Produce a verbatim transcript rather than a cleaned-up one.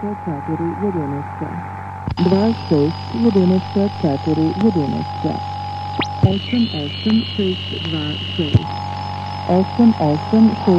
četiri jedinice. Dva šest jedinice četiri jedinice. Osam osam šest dva šest. Osam osam šest